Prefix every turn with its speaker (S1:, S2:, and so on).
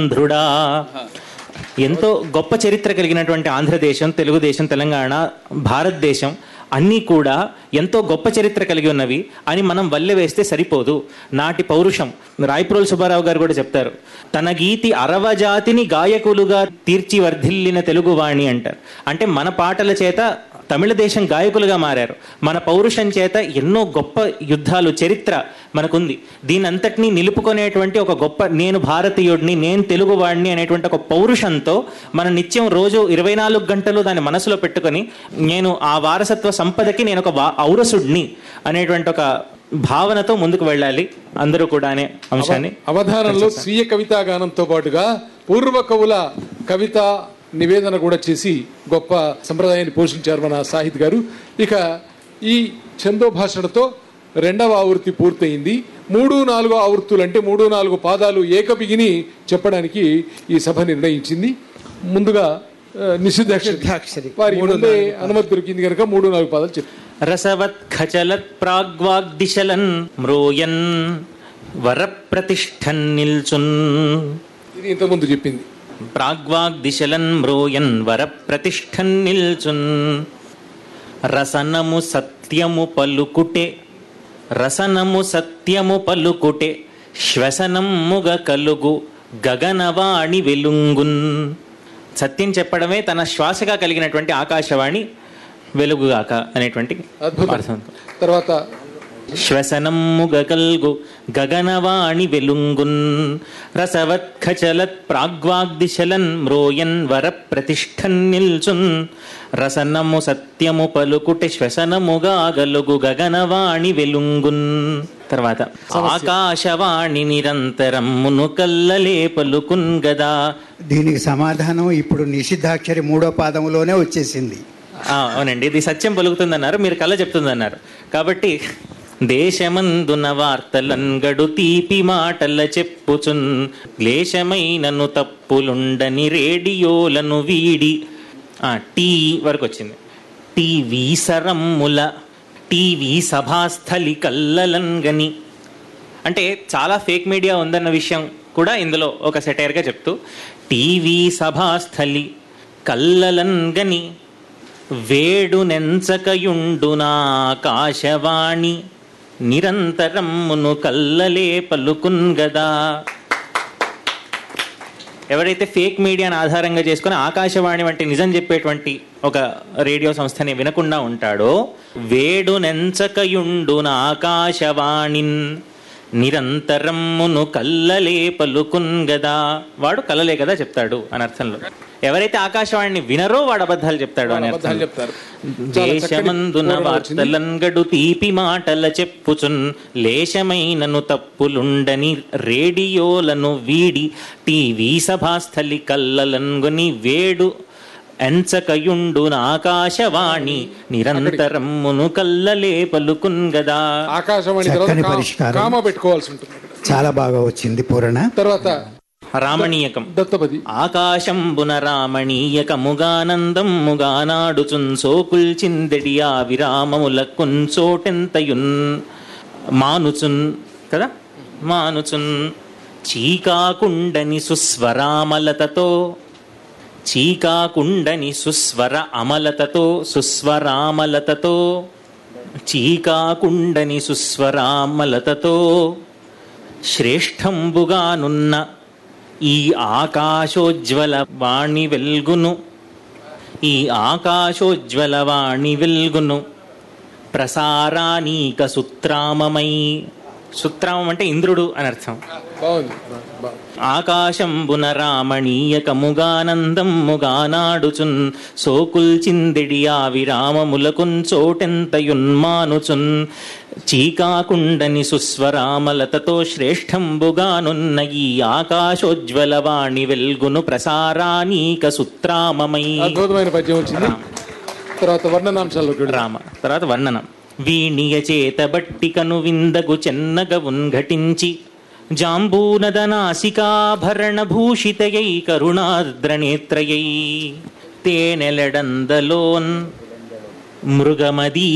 S1: ధ్రుడా. ఎంతో గొప్ప చరిత్ర కలిగినటువంటి ఆంధ్రదేశం, తెలుగుదేశం, తెలంగాణ, భారతదేశం అన్నీ కూడా ఎంతో గొప్ప చరిత్ర కలిగి ఉన్నవి అని మనం వల్లె వేస్తే సరిపోదు. నాటి పౌరుషం రాయప్రోలు సుబ్బారావు గారు కూడా చెప్తారు, తన గీతి అరవజాతిని గాయకులుగా తీర్చి వర్ధిల్లిన తెలుగువాణి అంటారు. అంటే మన పాటల చేత తమిళ దేశం గాయకులుగా మారారు. మన పౌరుషం చేత ఎన్నో గొప్ప యుద్ధాలు, చరిత్ర మనకుంది. దీని అంతటినీ నిలుపుకునేటువంటి ఒక గొప్ప, నేను భారతీయుడిని, నేను తెలుగువాడిని అనేటువంటి ఒక పౌరుషంతో మన నిత్యం రోజు 24 గంటలు దాన్ని మనసులో పెట్టుకొని, నేను ఆ వారసత్వ సంపదకి నేను ఒక ఔరసుడిని అనేటువంటి ఒక భావనతో ముందుకు వెళ్ళాలి అందరూ కూడా అనే అంశాన్ని
S2: అవధానంలో స్వీయ కవితా గానంతో పాటుగా పూర్వ కవుల కవిత నివేదన కూడా చేసి గొప్ప సంప్రదాయాన్ని పోషించారు మన సాహిత్ గారు. ఇక ఈ ఛందో భాషణతో 2వ ఆవృత్తి పూర్తయింది. 3-4 ఆవృత్తులు అంటే 3-4 పాదాలు ఏకబిగిని చెప్పడానికి ఈ సభ నిర్ణయించింది. ముందుగా నిషిద్ధాక్షరి వారి ముందే అనుమతి దొరికింది కనుక 3-4 పాదాలు చెప్పి.
S1: రసవత్ ఖచలత్ ప్రాగ్వాగ్దిశలన్ మ్రోయన్ వరప్రతిష్ఠన్ నిల్చున్.
S2: ఇది ఇంతకుముందు చెప్పింది.
S1: ప్రాగ్వాగ్దిశలన్ మ్రోయన్ వరప్రతిష్ఠన్ నిల్చున్. రసనము సత్యము పలుకుటే, రసనము సత్యము పలుకుటే, శ్వసనముగ కలుగు గగనవాణి వెలుంగున్. సత్యం చెప్పడమే తన శ్వాసగా కలిగినటువంటి ఆకాశవాణి వెలుగుగాక అనేటువంటి అర్థం.
S2: తర్వాత
S1: శ్వసనముగ కల్గు గగనవాణి వెలుంగున్. రసవత్ఖచలత్ ప్రాగ్వాగ్దిశలన్ మ్రోయన్ వరప్రతిష్ఠన్ నిల్చున్. రసనము సత్యము పలుకుటే, శ్వసనముగా గలుగు గగనవాణి వెలుంగున్. తర్వాత ఆకాశవాణి నిరంతరమును కల్లలే పలుకున్ గదా.
S3: దీనికి సమాధానం ఇప్పుడు నిషిద్ధాక్షరి 3వ పాదంలోనే వచ్చేసింది.
S1: అవునండి, ఇది సత్యం పలుకుతుందన్నారు, మీరు కళ్ళ చెప్తుందన్నారు. కాబట్టి దేశమందున వార్తలంగడు తీపి మాటల చెప్పుచున్. క్లేశమైనను తప్పులుండని రేడియోలను వీడి. టీ వరకు వచ్చింది. TV సరమ్ముల TV సభాస్థలి కల్లలంగని. అంటే చాలా ఫేక్ మీడియా ఉందన్న విషయం కూడా ఇందులో ఒక సెటైర్గా చెప్తూ, టీవీ సభాస్థలి కల్లలంగని వేడు నెంచకయుండునా ఆకాశవాణి నిరంతరమును కల్లలే పలుకున్ గదా. ఎవరైతే ఫేక్ మీడియాను ఆధారంగా చేసుకుని ఆకాశవాణి వంటి నిజం చెప్పేటువంటి ఒక రేడియో సంస్థని వినకుండా ఉంటాడో, వేడు నెంచకయుండున ఆకాశవాణిన్ నిరంతరమును కల్లలే పలుకున్ గదా. వాడు కల్లలే కదా చెప్తాడు అని అర్థంలో. ఎవరైతే ఆకాశవాణిని వినరో వాడు అబద్ధాలు చెప్తాడు అని అర్థం. దేశమందున వార్తలంగడు తీపి మాటల చెప్పుచున్. లేశమైనను తప్పులుండని రేడియోలను వీడి. టీవీ సభాస్థలి కల్లలంగుని వేడు ఎంచకయుండున ఆకాశవాణి నిరంతరమును కల్లలే పలుకున్ గదా.
S3: చక్కని పరిష్కారం చాలా బాగా వచ్చింది పూరణ.
S2: తర్వాత
S1: రామణీయకం. ఆకాశంబున రామణీయకముగానందముగానాడుచున్. సోకుల్చిందెడి ఆ విరామముల కుంచోటెంతయున్ మానుచున్ కదా మానుచున్. చీకాకుండని సుస్వరామలతతో, చీకాకుండని సుస్వర అమలతతో, సుస్వరామలతతో, చీకాకుండని సుస్వరామలతతో శ్రేష్టంబుగానున్న ఈ ఆకాశోజ్వల వాణి వెల్గును. ఈ ఆకాశోజ్వల వాణి వెల్గును ప్రసారానీక సుత్రామమై. సుత్రామం అంటే ఇంద్రుడు అని అర్థం. ఆకాశంబున రామణీయకముగానందముగానాడుచున్. సోకుల్చిందెడి ఆ విరామములకున్ చోటెంతయున్మానుచున్. చీకాకుండని సుస్వరామలతతో శ్రేష్టంబుగానున్న ఈ ఆకాశోజ్వల వాణి వెల్గును ప్రసారానీక సుత్రామమై.
S2: అద్భుతమైన పద్యం వచ్చింది. తర్వాత వర్ణనాంశాలు రామ.
S1: తర్వాత వర్ణనం. వీణియ చేత బట్టికను విందగు చెన్నగ ఉన్ఘటించి. జాంబూనదనాసికాభరణ భూషితయై కరుణార్ద్రనేత్రయై. తేనెలడందలోన్ మృగమదీ